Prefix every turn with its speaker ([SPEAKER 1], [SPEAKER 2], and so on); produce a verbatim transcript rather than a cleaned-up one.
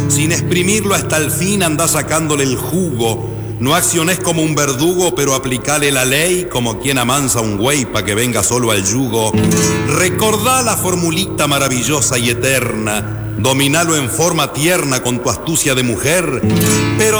[SPEAKER 1] sin exprimirlo hasta el fin andá sacándole el jugo. No acciones como un verdugo, pero aplicale la ley como quien amansa un güey pa' que venga solo al yugo. Recordá la formulita maravillosa y eterna, dominalo en forma tierna con tu astucia de mujer, pero